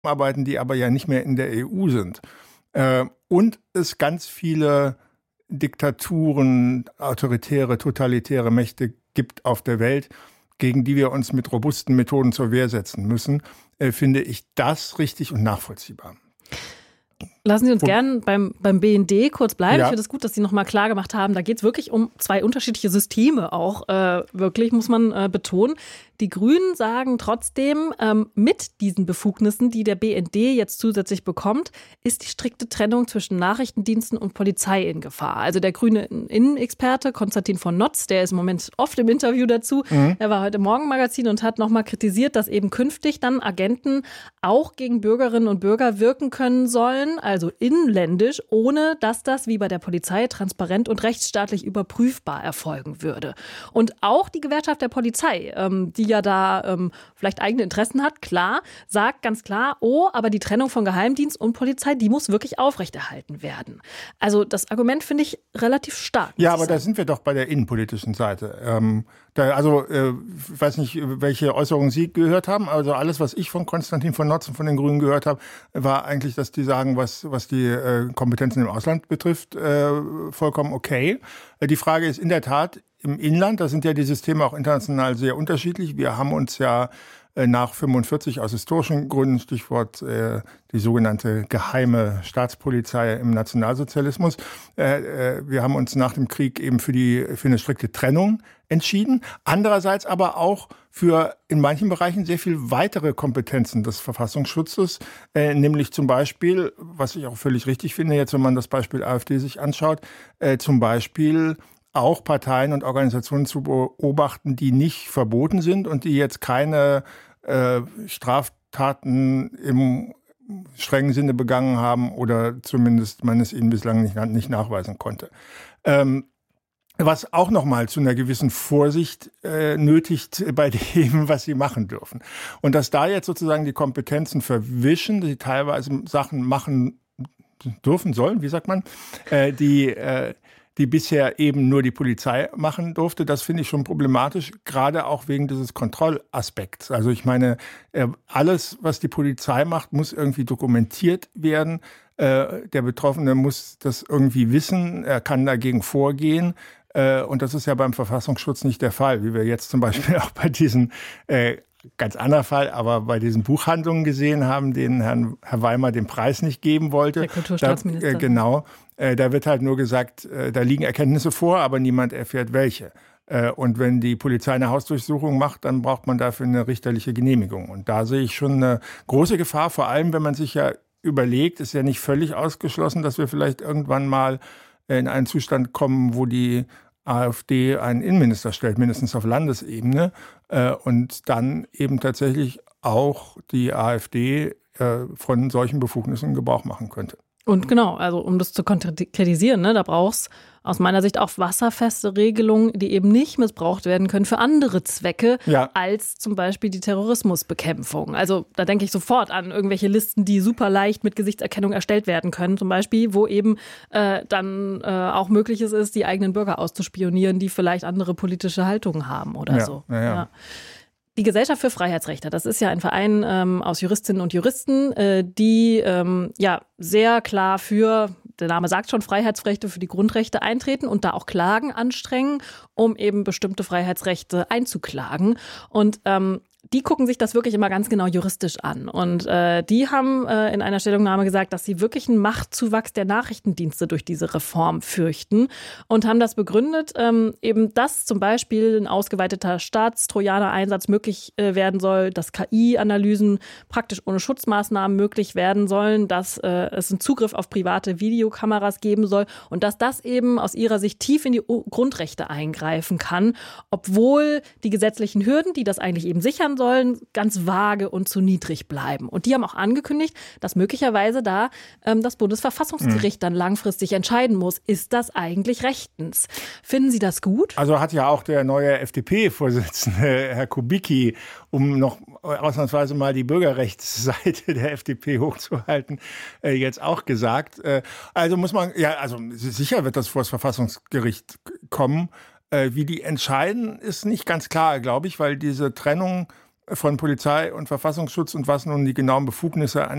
arbeiten, die aber ja nicht mehr in der EU sind. Und es ganz viele Diktaturen, autoritäre, totalitäre Mächte gibt auf der Welt, gegen die wir uns mit robusten Methoden zur Wehr setzen müssen, finde ich das richtig und nachvollziehbar. Lassen Sie uns gern beim BND kurz bleiben. Ja. Ich finde es gut, dass Sie nochmal klar gemacht haben, da geht es wirklich um zwei unterschiedliche Systeme auch, wirklich, muss man betonen. Die Grünen sagen trotzdem, mit diesen Befugnissen, die der BND jetzt zusätzlich bekommt, ist die strikte Trennung zwischen Nachrichtendiensten und Polizei in Gefahr. Also der grüne Innenexperte Konstantin von Notz, der ist im Moment oft im Interview dazu, er war heute im Morgenmagazin und hat nochmal kritisiert, dass eben künftig dann Agenten auch gegen Bürgerinnen und Bürger wirken können sollen, also inländisch, ohne dass das wie bei der Polizei transparent und rechtsstaatlich überprüfbar erfolgen würde. Und auch die Gewerkschaft der Polizei, die ja da vielleicht eigene Interessen hat, klar, sagt ganz klar, aber die Trennung von Geheimdienst und Polizei, die muss wirklich aufrechterhalten werden. Also das Argument finde ich relativ stark. Ja, aber da sind wir doch bei der innenpolitischen Seite. Ich weiß nicht, welche Äußerungen Sie gehört haben, also alles, was ich von Konstantin von Notz und von den Grünen gehört habe, war eigentlich, dass die sagen, was die Kompetenzen im Ausland betrifft, vollkommen okay. Die Frage ist in der Tat, im Inland, da sind ja die Systeme auch international sehr unterschiedlich. Wir haben uns ja nach 45 aus historischen Gründen, Stichwort die sogenannte geheime Staatspolizei im Nationalsozialismus, wir haben uns nach dem Krieg eben für eine strikte Trennung entschieden. Andererseits aber auch für in manchen Bereichen sehr viel weitere Kompetenzen des Verfassungsschutzes, nämlich zum Beispiel, was ich auch völlig richtig finde, jetzt wenn man das Beispiel AfD sich anschaut, zum Beispiel auch Parteien und Organisationen zu beobachten, die nicht verboten sind und die jetzt keine Straftaten im strengen Sinne begangen haben oder zumindest man es ihnen bislang nicht nachweisen konnte. Was auch nochmal zu einer gewissen Vorsicht nötigt bei dem, was sie machen dürfen. Und dass da jetzt sozusagen die Kompetenzen verwischen, die teilweise Sachen machen dürfen sollen, wie sagt man, die bisher eben nur die Polizei machen durfte, das finde ich schon problematisch, gerade auch wegen dieses Kontrollaspekts. Also ich meine, alles, was die Polizei macht, muss irgendwie dokumentiert werden. Der Betroffene muss das irgendwie wissen, er kann dagegen vorgehen. Und das ist ja beim Verfassungsschutz nicht der Fall, wie wir jetzt zum Beispiel auch bei diesen ganz anderer Fall, aber bei diesen Buchhandlungen gesehen haben, denen Herr Weimar den Preis nicht geben wollte. Der Kulturstaatsminister. Genau. Da wird halt nur gesagt, da liegen Erkenntnisse vor, aber niemand erfährt welche. Und wenn die Polizei eine Hausdurchsuchung macht, dann braucht man dafür eine richterliche Genehmigung. Und da sehe ich schon eine große Gefahr, vor allem wenn man sich ja überlegt, ist ja nicht völlig ausgeschlossen, dass wir vielleicht irgendwann mal in einen Zustand kommen, wo die AfD einen Innenminister stellt, mindestens auf Landesebene, und dann eben tatsächlich auch die AfD von solchen Befugnissen Gebrauch machen könnte. Und genau, also um das zu konkretisieren, da braucht es aus meiner Sicht auch wasserfeste Regelungen, die eben nicht missbraucht werden können für andere Zwecke, als zum Beispiel die Terrorismusbekämpfung. Also da denke ich sofort an irgendwelche Listen, die super leicht mit Gesichtserkennung erstellt werden können, zum Beispiel, wo eben dann auch möglich ist, die eigenen Bürger auszuspionieren, die vielleicht andere politische Haltungen haben oder so. Ja. Die Gesellschaft für Freiheitsrechte, das ist ja ein Verein aus Juristinnen und Juristen, die sehr klar der Name sagt schon, Freiheitsrechte für die Grundrechte eintreten und da auch Klagen anstrengen, um eben bestimmte Freiheitsrechte einzuklagen. Und die gucken sich das wirklich immer ganz genau juristisch an. Und die haben in einer Stellungnahme gesagt, dass sie wirklich einen Machtzuwachs der Nachrichtendienste durch diese Reform fürchten und haben das begründet, eben dass zum Beispiel ein ausgeweiteter Staatstrojaner-Einsatz möglich werden soll, dass KI-Analysen praktisch ohne Schutzmaßnahmen möglich werden sollen, dass es einen Zugriff auf private Videokameras geben soll und dass das eben aus ihrer Sicht tief in die Grundrechte eingreifen kann, obwohl die gesetzlichen Hürden, die das eigentlich eben sichern sollen, ganz vage und zu niedrig bleiben. Und die haben auch angekündigt, dass möglicherweise da das Bundesverfassungsgericht dann langfristig entscheiden muss, ist das eigentlich rechtens? Finden Sie das gut? Also hat ja auch der neue FDP-Vorsitzende, Herr Kubicki, um noch ausnahmsweise mal die Bürgerrechtsseite der FDP hochzuhalten, jetzt auch gesagt. Also muss man, sicher wird das vor das Verfassungsgericht kommen. Wie die entscheiden, ist nicht ganz klar, glaube ich, weil diese Trennung von Polizei und Verfassungsschutz und was nun die genauen Befugnisse